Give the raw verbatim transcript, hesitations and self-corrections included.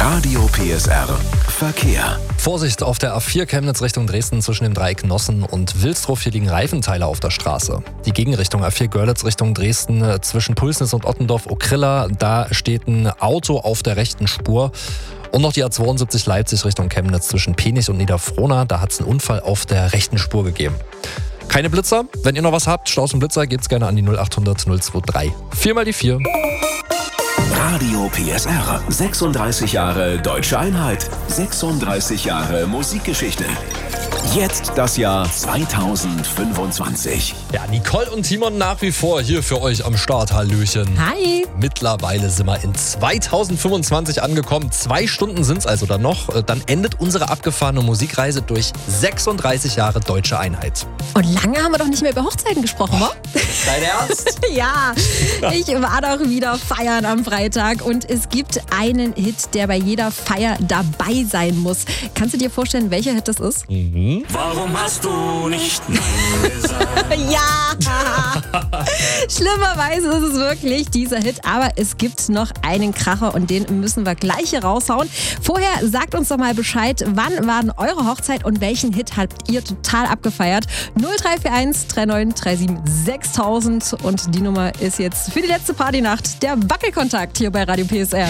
Radio P S R Verkehr. Vorsicht auf der A vier Chemnitz Richtung Dresden zwischen dem Dreieck Nossen und Wilsdruff. Hier liegen Reifenteile auf der Straße. Die Gegenrichtung A vier Görlitz Richtung Dresden zwischen Pulsnitz und Ottendorf-Okrilla. Da steht ein Auto auf der rechten Spur. Und noch die A zweiundsiebzig Leipzig Richtung Chemnitz zwischen Penich und Niederfrohna. Da hat es einen Unfall auf der rechten Spur gegeben. Keine Blitzer. Wenn ihr noch was habt, Staus und Blitzer, gebt's gerne an die null achthundert null zweiundzwanzig. Viermal die vier. Radio P S R. sechsunddreißig Jahre Deutsche Einheit. sechsunddreißig Jahre Musikgeschichte. Jetzt das Jahr zweitausendfünfundzwanzig. Ja, Nicole und Timon nach wie vor hier für euch am Start. Hallöchen. Hi. Mittlerweile sind wir in zweitausendfünfundzwanzig angekommen. Zwei Stunden sind es also dann noch. Dann endet unsere abgefahrene Musikreise durch sechsunddreißig Jahre Deutsche Einheit. Und lange haben wir doch nicht mehr über Hochzeiten gesprochen, wa? Dein Ernst? Ja, ich war doch wieder feiern am Freitag und es gibt einen Hit, der bei jeder Feier dabei sein muss. Kannst du dir vorstellen, welcher Hit das ist? Mhm. Warum hast du nicht Nein gesagt? Ja! Schlimmerweise ist es wirklich dieser Hit, aber es gibt noch einen Kracher und den müssen wir gleich hier raushauen. Vorher sagt uns doch mal Bescheid, wann war denn eure Hochzeit und welchen Hit habt ihr total abgefeiert? null drei vier eins drei neun drei sieben sechstausend und die Nummer ist jetzt für die letzte Partynacht der Wackelkontakt hier bei Radio P S R.